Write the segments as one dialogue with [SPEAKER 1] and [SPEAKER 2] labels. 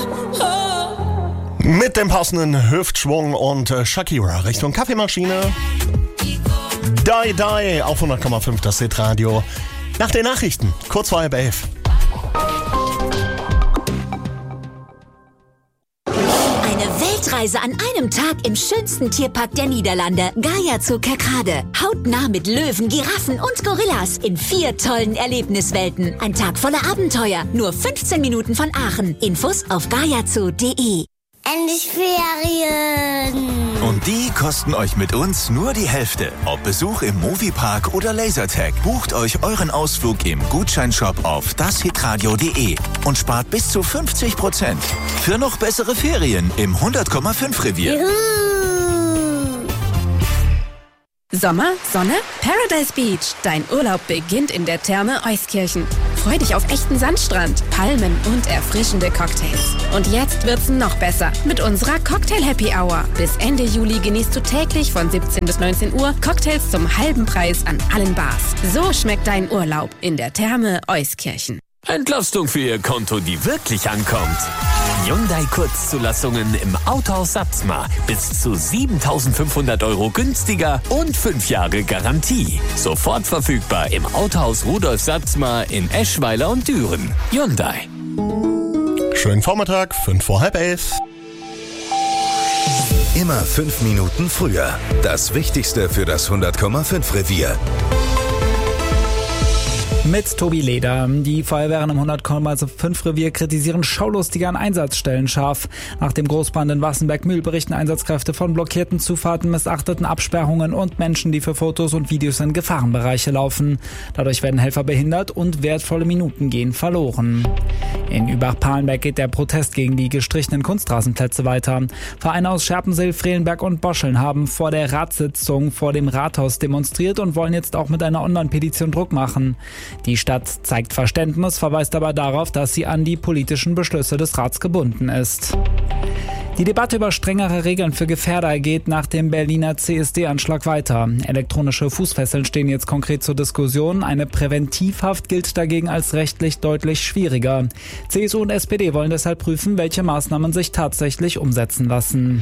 [SPEAKER 1] Mit dem passenden Hüftschwung und Shakira Richtung Kaffeemaschine. Die, die auf 100,5 das Hitradio. Nach den Nachrichten, kurz vor 11:30.
[SPEAKER 2] Weltreise an einem Tag im schönsten Tierpark der Niederlande, Gaia Zoo Kerkrade. Hautnah mit Löwen, Giraffen und Gorillas in 4 tollen Erlebniswelten. Ein Tag voller Abenteuer, nur 15 Minuten von Aachen. Infos auf gaiazoo.de.
[SPEAKER 3] Endlich Ferien!
[SPEAKER 4] Und die kosten euch mit uns nur die Hälfte. Ob Besuch im Moviepark oder Lasertag, bucht euch euren Ausflug im Gutscheinshop auf dashitradio.de und spart bis zu 50%. Für noch bessere Ferien im 100,5 Revier.
[SPEAKER 3] Juhu.
[SPEAKER 5] Sommer, Sonne, Paradise Beach. Dein Urlaub beginnt in der Therme Euskirchen. Freu dich auf echten Sandstrand, Palmen und erfrischende Cocktails. Und jetzt wird's noch besser mit unserer Cocktail Happy Hour. Bis Ende Juli genießt du täglich von 17 bis 19 Uhr Cocktails zum halben Preis an allen Bars. So schmeckt dein Urlaub in der Therme Euskirchen.
[SPEAKER 6] Entlastung für Ihr Konto, die wirklich ankommt. Hyundai Kurzzulassungen im Autohaus Satzmar. Bis zu 7.500 € günstiger und 5 Jahre Garantie. Sofort verfügbar im Autohaus Rudolf Satzmar in Eschweiler und Düren. Hyundai.
[SPEAKER 1] Schönen Vormittag, 11:05.
[SPEAKER 7] Immer 5 Minuten früher. Das Wichtigste für das 100,5 Revier.
[SPEAKER 8] Mit Tobi Leder. Die Feuerwehren im 100,5 Revier kritisieren Schaulustige an Einsatzstellen scharf. Nach dem Großbrand in Wassenberg-Mühl berichten Einsatzkräfte von blockierten Zufahrten, missachteten Absperrungen und Menschen, die für Fotos und Videos in Gefahrenbereiche laufen. Dadurch werden Helfer behindert und wertvolle Minuten gehen verloren. In Übach-Palenberg geht der Protest gegen die gestrichenen Kunstrasenplätze weiter. Vereine aus Scherpenzeel, Frelenberg und Boscheln haben vor der Ratssitzung vor dem Rathaus demonstriert und wollen jetzt auch mit einer Online-Petition Druck machen. Die Stadt zeigt Verständnis, verweist aber darauf, dass sie an die politischen Beschlüsse des Rats gebunden ist. Die Debatte über strengere Regeln für Gefährder geht nach dem Berliner CSD-Anschlag weiter. Elektronische Fußfesseln stehen jetzt konkret zur Diskussion. Eine Präventivhaft gilt dagegen als rechtlich deutlich schwieriger. CSU und SPD wollen deshalb prüfen, welche Maßnahmen sich tatsächlich umsetzen lassen.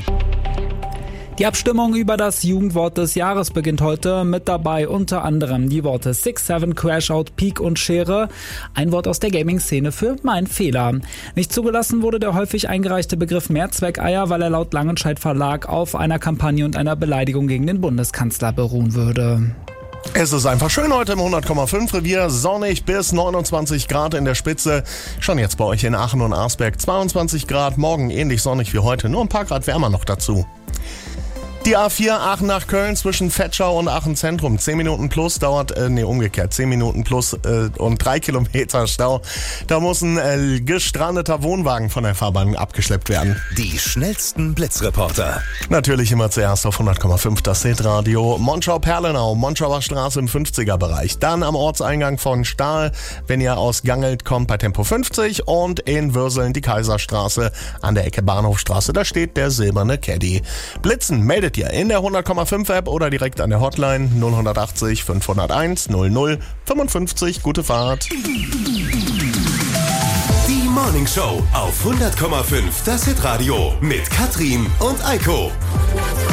[SPEAKER 8] Die Abstimmung über das Jugendwort des Jahres beginnt heute, mit dabei unter anderem die Worte 6-7, Crashout, Peak und Schere. Ein Wort aus der Gaming-Szene für Mein Fehler. Nicht zugelassen wurde der häufig eingereichte Begriff Mehrzweckeier, weil er laut Langenscheidt Verlag auf einer Kampagne und einer Beleidigung gegen den Bundeskanzler beruhen würde.
[SPEAKER 1] Es ist einfach schön heute im 100,5 Revier, sonnig bis 29 Grad in der Spitze. Schon jetzt bei euch in Aachen und Arsberg 22 Grad, morgen ähnlich sonnig wie heute, nur ein paar Grad wärmer noch dazu. Die A4 Aachen nach Köln zwischen Vetschau und Aachen Zentrum. 10 Minuten plus dauert, 10 Minuten plus und 3 Kilometer Stau. Da muss ein gestrandeter Wohnwagen von der Fahrbahn abgeschleppt werden.
[SPEAKER 7] Die schnellsten Blitzreporter.
[SPEAKER 1] Natürlich immer zuerst auf 100,5 das Hitradio. Monschau-Perlenau, Monschauer Straße im 50er-Bereich. Dann am Ortseingang von Stahl, wenn ihr aus Gangelt kommt, bei Tempo 50. Und in Würseln die Kaiserstraße an der Ecke Bahnhofstraße. Da steht der silberne Caddy. Blitzen meldet ihr in der 100,5 App oder direkt an der Hotline 0180 501 00 55. Gute Fahrt.
[SPEAKER 7] Die Morning Show auf 100,5 das Hitradio mit Katrin und Eiko.